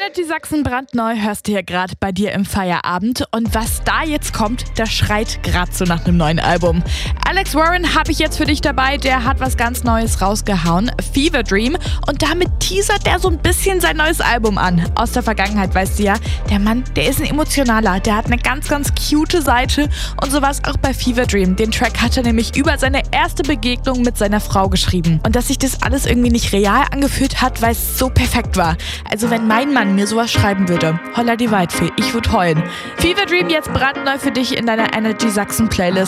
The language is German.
Energy Sachsen brandneu hörst du hier gerade bei dir im Feierabend. Und was da jetzt kommt, das schreit gerade so nach einem neuen Album. Alex Warren habe ich jetzt für dich dabei. Der hat was ganz Neues rausgehauen. Fever Dream. Und damit teasert der so ein bisschen sein neues Album an. Aus der Vergangenheit weißt du ja, der Mann, der ist ein emotionaler. Der hat eine ganz, ganz cute Seite. Und so war es auch bei Fever Dream. Den Track hat er nämlich über seine erste Begegnung mit seiner Frau geschrieben. Und dass sich das alles irgendwie nicht real angefühlt hat, weil es so perfekt war. Also wenn mein Mann mir sowas schreiben würde, holla die Waldfee, ich würde heulen. Fever Dream jetzt brandneu für dich in deiner Energy Sachsen Playlist.